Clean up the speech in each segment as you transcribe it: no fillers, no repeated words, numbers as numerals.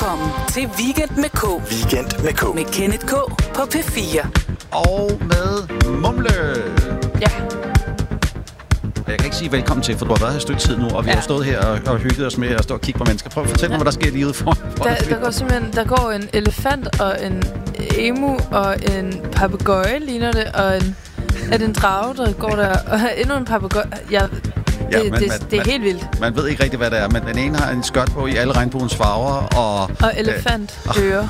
velkommen til Weekend med K. Weekend med K. Med Kenneth K på P4. Og med Mumle. Ja. Jeg kan ikke sige velkommen til, for du har været her et stykke tid nu, og vi har stået her og hygget os med at stå og kigge på mennesker. Prøv at fortælle mig, hvad der sker lige ude for. Der går en elefant og en emu og en papegøje, ligner det, og er det en drage, der går der, og endnu en papegøje. Det er helt vildt. Man ved ikke rigtig, hvad det er, men den ene har en skørt på i alle regnbuens farver, og elefantører.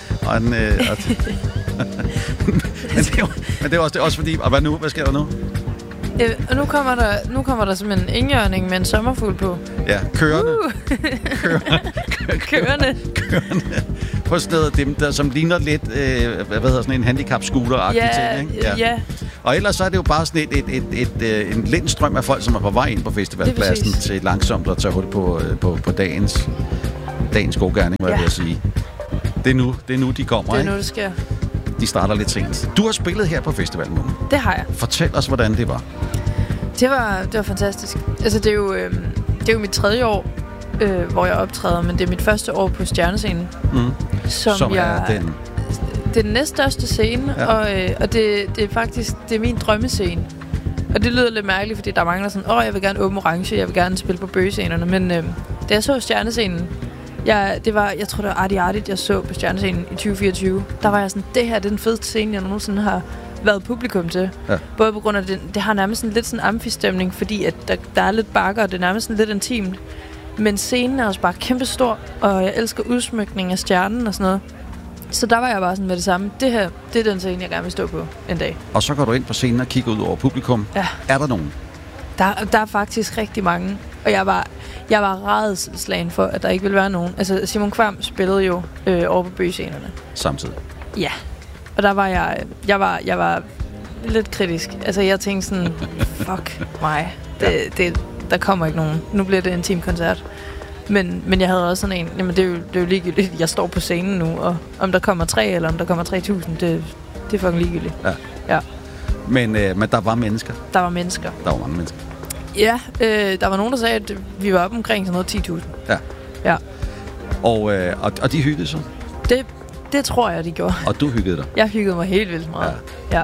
Men det er også fordi, og hvad nu? Hvad sker der nu? Og nu kommer der simpelthen en enhjørning med en sommerfugl på. Ja, kørende. Kørende. På stedet dem, der som ligner lidt, sådan en handicap-scooter-agtig ting, ikke? Ja. Og ellers så er det jo bare sådan en lindstrøm af folk, som er på vej ind på festivalpladsen til langsomt at tage hul på dagens gode gerning, hvad jeg vil sige. Det er nu, de kommer, ikke? Det er nu, det sker. De starter lidt sent. Du har spillet her på festivalen, Mumle. Det har jeg. Fortæl os, hvordan det var. Det var fantastisk. Altså, det er jo mit 3. år, hvor jeg optræder, men det er mit første år på Stjernescenen. Som er den? Det er den næststørste scene, ja. Og det er faktisk min drømmescene. Og det lyder lidt mærkeligt, fordi der er mange, der er sådan, jeg vil gerne åbne orange, jeg vil gerne spille på bøgescenerne. Men da jeg så Stjernescenen, jeg tror, det var Artie Artie, jeg så på Stjernescenen i 2024. Der var jeg sådan, det her det er den fedeste scene, jeg nogensinde har været publikum til. Ja. Både på grund af, det har nærmest sådan lidt sådan amfistemning, fordi at der er lidt bakker, og det er nærmest sådan lidt intimt. Men scenen er også bare kæmpestor, og jeg elsker udsmykning af stjernen og sådan noget. Så der var jeg bare sådan med det samme. Det her, det er den scene, jeg gerne vil stå på en dag. Og så går du ind på scenen og kigger ud over publikum. Ja. Er der nogen? Der er faktisk rigtig mange. Og jeg var rædselsslagen for, at der ikke ville være nogen. Altså, Simon Kvam spillede jo over på bøgescenerne. Samtidig? Ja. Og der var jeg var lidt kritisk. Altså, jeg tænkte sådan, fuck mig. Der kommer ikke nogen. Nu bliver det en teamkoncert. Men jeg havde også sådan en, jamen det er jo ligegyldigt. Jeg står på scenen nu, og om der kommer 3 eller om der kommer 3.000, det er fucking ligegyldigt. Ja. Men der var mennesker? Der var mennesker. Der var mange mennesker? Ja, der var nogen, der sagde, at vi var oppe omkring sådan noget 10.000. Ja. Og de hyggede sig? Det tror jeg, de gjorde. Og du hyggede dig? Jeg hyggede mig helt vildt meget. Ja.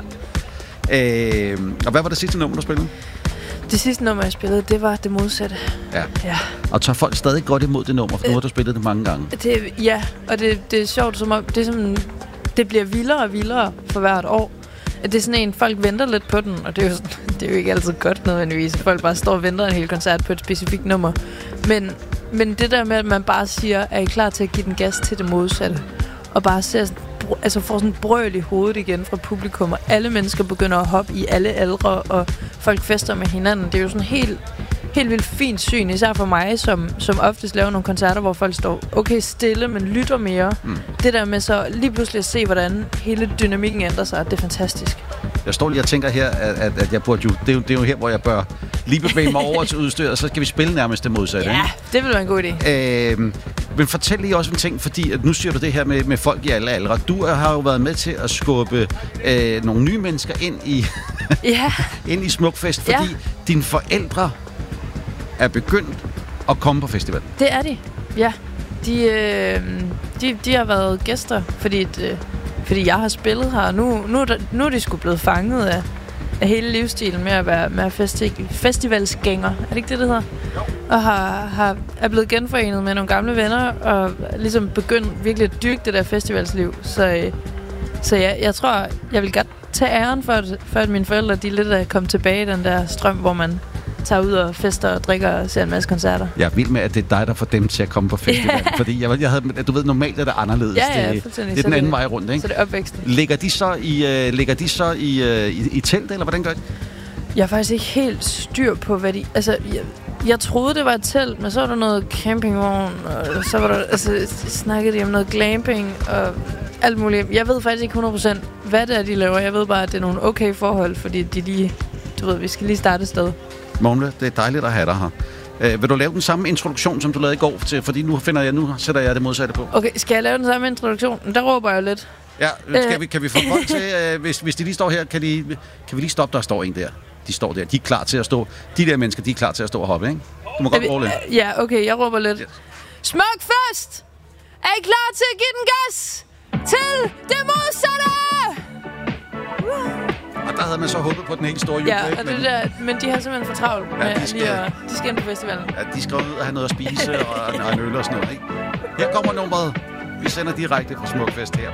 Og hvad var det sidste nummer, du spillede? Det sidste nummer, jeg spillede, det var det modsatte. Ja. Og tager folk stadig godt imod det nummer, for nu har du spillet det mange gange? Og det er sjovt, som om det bliver vildere og vildere for hvert år. Det er sådan en, folk venter lidt på den, og det er jo ikke altid godt nødvendigvis, at folk bare står og venter en hel koncert på et specifikt nummer. Men det der med, at man bare siger, er I klar til at give den gas til det modsatte? Og bare ser får sådan brøl i hovedet igen fra publikum, og alle mennesker begynder at hoppe i alle aldre, og folk fester med hinanden. Det er jo sådan helt vildt fint syn, især for mig, som oftest laver nogle koncerter, hvor folk står okay stille, men lytter mere. Det der med så lige pludselig at se, hvordan hele dynamikken ændrer sig, det er fantastisk. Jeg står lige og tænker her, at jeg burde jo, det er jo her, hvor jeg bør lige bevæge mig over til udstyret, og så skal vi spille nærmest det modsatte. Ja, det vil være en god idé. Men fortæl lige også en ting, fordi at nu siger du det her med folk i alle aldre. Du har jo været med til at skubbe nogle nye mennesker ind i Smukfest, fordi dine forældre er begyndt at komme på festivalen. Det er de, ja. De har været gæster, fordi jeg har spillet her. Nu er de sgu blevet fanget af hele livsstilen med at være festivalsgænger. Er det ikke det hedder? Og er blevet genforenet med nogle gamle venner, og ligesom begyndt virkelig at dyrke det der festivalsliv. Så jeg tror, jeg vil godt tage æren for at mine forældre, de lidt er kommet tilbage i den der strøm, hvor man tager ud og fester og drikker og ser en masse koncerter. Jeg er vild med, at det er dig, der får dem til at komme på festivalen. Fordi jeg havde, du ved, normalt er det anderledes. Ja, det er den anden vej rundt, ikke? Så det er opvæksten. Ligger de så i telt, eller hvordan gør de? Jeg har faktisk ikke helt styr på, hvad de... Altså, jeg troede, det var et telt, men så var der noget campingvogn, og så var der... snakkede de om noget glamping, og alt muligt. Jeg ved faktisk ikke 100%, hvad det er, de laver. Jeg ved bare, at det er nogle okay forhold, fordi de lige... Du ved, vi skal lige starte et sted. Mumle, det er dejligt at have dig her. Vil du lave den samme introduktion, som du lavede i går? Fordi nu sætter jeg det modsatte på. Okay, skal jeg lave den samme introduktion? Der råber jeg lidt. Ja, kan vi få folk til, hvis de lige står her, kan vi lige stoppe, der står en der. De står der, de er klar til at stå. De der mennesker, de er klar til at stå og hoppe, ikke? Du må godt råbe lidt. Ja, okay, jeg råber lidt. Yes. Smukfest! Er I klar til at give den gas til det modsatte? Og der havde man så håbet på den helt store jul. Ja, og det der, men de har simpelthen for travlt med de skal ind på festivalen. Ja, de skal ud og have noget at spise og en øl og sådan noget, ikke? Her kommer nummeret. Vi sender direkte fra Smukfest her.